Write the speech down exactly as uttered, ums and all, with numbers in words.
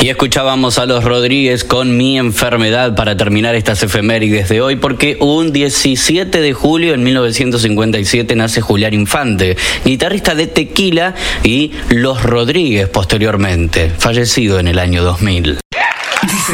Y escuchábamos a Los Rodríguez con Mi Enfermedad para terminar estas efemérides de hoy, porque un diecisiete de julio de mil novecientos cincuenta y siete nace Julián Infante, guitarrista de Tequila y Los Rodríguez posteriormente, fallecido en el año dos mil. Dice